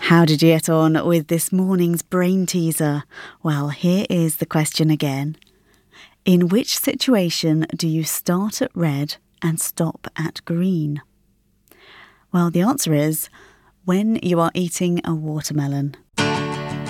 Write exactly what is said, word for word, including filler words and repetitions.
How did you get on with this morning's brain teaser? Well, here is the question again. In which situation do you start at red and stop at green? Well, the answer is when you are eating a watermelon.